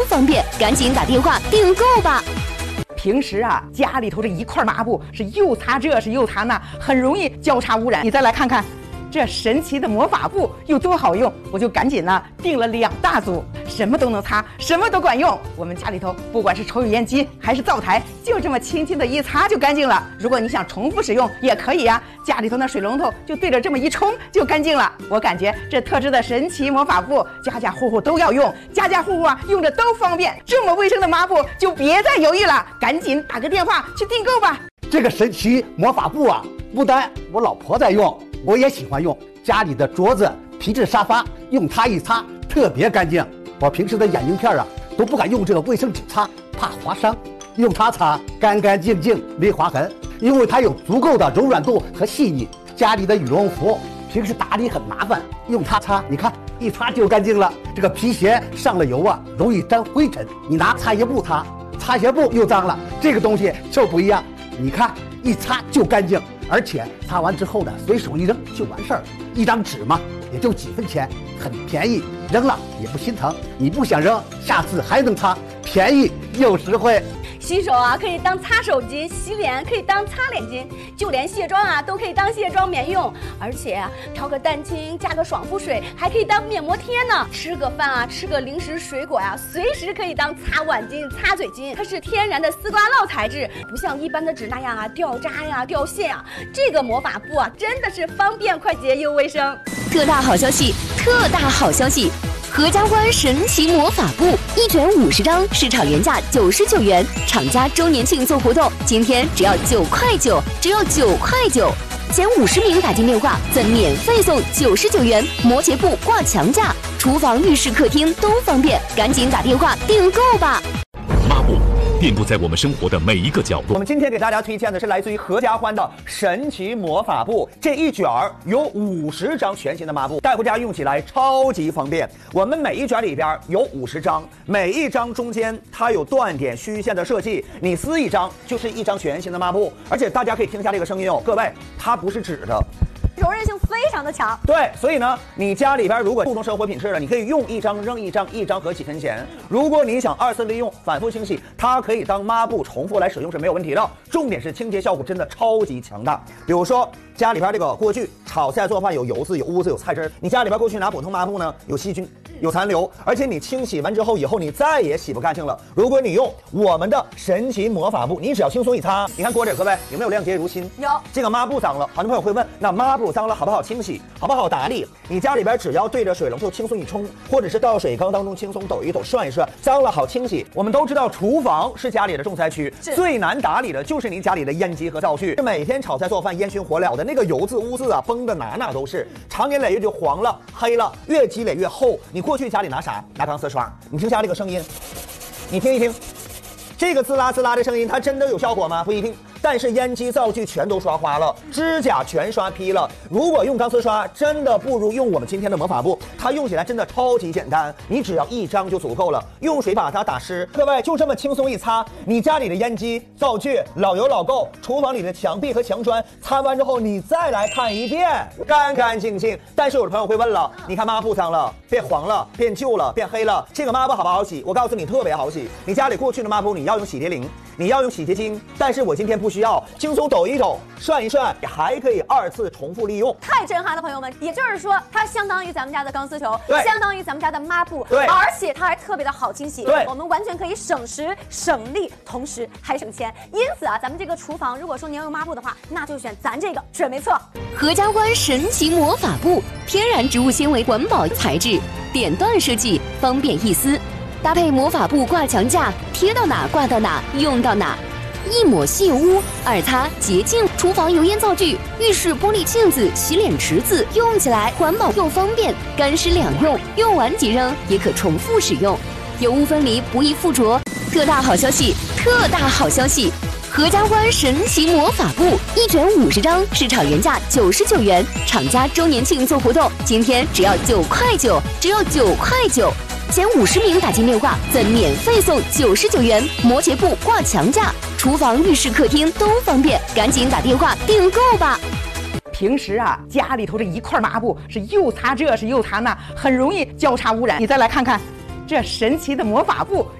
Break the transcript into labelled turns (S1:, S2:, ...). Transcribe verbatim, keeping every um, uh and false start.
S1: 方便，赶紧打电话订购吧。
S2: 平时啊，家里头这一块抹布是又擦这是又擦那，很容易交叉污染。你再来看看这神奇的魔法布有多好用，我就赶紧呢订了两大组，什么都能擦，什么都管用。我们家里头不管是抽油烟机还是灶台，就这么轻轻的一擦就干净了。如果你想重复使用也可以呀、啊，家里头那水龙头就对着这么一冲就干净了。我感觉这特制的神奇魔法布，家家户户都要用，家家户户啊用着都方便。这么卫生的抹布就别再犹豫了，赶紧打个电话去订购吧。
S3: 这个神奇魔法布啊，不单我老婆在用，我也喜欢用。家里的桌子、皮质沙发，用它一擦特别干净。我平时的眼镜片啊都不敢用这个卫生纸擦，怕划伤。用它擦干干净净没划痕，因为它有足够的柔软度和细腻。家里的羽绒服平时打理很麻烦，用它擦，你看一擦就干净了。这个皮鞋上了油啊，容易沾灰尘，你拿擦鞋布擦，擦鞋布又脏了。这个东西就不一样，你看一擦就干净。而且擦完之后呢，随手一扔就完事儿，一张纸嘛，也就几分钱，很便宜，扔了也不心疼。你不想扔，下次还能擦，便宜又实惠。
S4: 洗手啊可以当擦手巾，洗脸可以当擦脸巾，就连卸妆啊都可以当卸妆棉用。而且啊，调个蛋清，加个爽肤水，还可以当面膜贴呢。吃个饭啊，吃个零食水果呀、啊，随时可以当擦碗巾、擦嘴巾。它是天然的丝瓜酪材质，不像一般的纸那样啊掉渣呀、掉线啊。这个魔法布啊，真的是方便快捷又卫生。
S1: 特大好消息，特大好消息！合家欢神奇魔法布一卷五十张，市场原价九十九元，厂家周年庆做活动，今天只要九块九，只要九块九，前五十名打进电话赠免费送九十九元摩羯布挂墙架，厨房、浴室、客厅都方便，赶紧打电话订购吧。
S5: 抹布遍布在我们生活的每一个角落。
S6: 我们今天给大家推荐的是来自于合家欢的神奇魔法布，这一卷儿有五十张全新的抹布，带回家用起来超级方便。我们每一卷里边有五十张，每一张中间它有断点虚线的设计，你撕一张就是一张全新的抹布。而且大家可以听一下这个声音哦，各位，它不是纸的。
S4: 柔韧性非常的强，
S6: 对，所以呢，你家里边如果注重生活品质了，你可以用一张扔一张，一张合几分钱。如果你想二次利用、反复清洗，它可以当抹布重复来使用是没有问题的。重点是清洁效果真的超级强大。比如说家里边这个锅具炒菜做饭有油渍、有污渍、有菜汁，你家里边过去拿普通抹布呢，有细菌、有残留，而且你清洗完之后以后你再也洗不干净了。如果你用我们的神奇魔法布，你只要轻松一擦，你看锅底各位有没有亮洁如新？
S4: 有。
S6: 这个抹布脏了，很多朋友会问，那抹布脏了好不好清洗，好不好打理？你家里边只要对着水龙头轻松一冲，或者是倒水缸当中轻松抖一抖、涮一涮，脏了好清洗。我们都知道厨房是家里的重灾区，最难打理的就是你家里的烟机和灶具，每天炒菜做饭烟熏火燎的那个油渍污渍啊，崩的哪哪都是，长年累月就黄了、黑了，越积累越厚。你过去家里拿啥？拿钢丝刷，你听下这个声音，你听一听，这个滋啦滋啦的声音，它真的有效果吗？不一定。但是烟机灶具全都刷花了，指甲全刷劈了。如果用钢丝刷，真的不如用我们今天的魔法布，它用起来真的超级简单，你只要一张就足够了，用水把它打湿。各位就这么轻松一擦，你家里的烟机、灶具老油老垢，厨房里的墙壁和墙砖，擦完之后你再来看一遍，干干净净。但是有的朋友会问了，你看抹布脏了，变黄了，变旧了，变黑了，这个抹布好不好洗？我告诉你，特别好洗。你家里过去的抹布，你要用洗涤灵，你要用洗洁精，但是我今天不需要，轻松抖一抖，涮一涮，还可以二次重复利用。
S4: 太震撼了，朋友们！也就是说，它相当于咱们家的钢丝球，
S6: 对，
S4: 相当于咱们家的抹布，
S6: 对，
S4: 而且它还特别的好清洗，
S6: 对，
S4: 我们完全可以省时省力，同时还省钱。因此啊，咱们这个厨房，如果说您要用抹布的话，那就选咱这个，准没错。
S1: 合家欢神奇魔法布，天然植物纤维环保材质，点段设计，方便易撕。搭配魔法布挂墙架，贴到哪挂到哪，用到哪。一抹吸油污，二擦洁净。厨房油烟灶具、浴室玻璃镜子、洗脸池子，用起来环保又方便，干湿两用，用完即扔，也可重复使用，油污分离，不易附着。特大好消息，特大好消息！合家欢神奇魔法布一卷五十张，市场原价九十九元，厂家周年庆做活动，今天只要九块九，只要九块九。前五十名打进电话赠免费送九十九元摩羯布挂墙架，厨房、浴室、客厅都方便，赶紧打电话订购吧。
S2: 平时啊，家里头这一块抹布是又擦这是又擦那，很容易交叉污染。你再来看看这神奇的魔法布。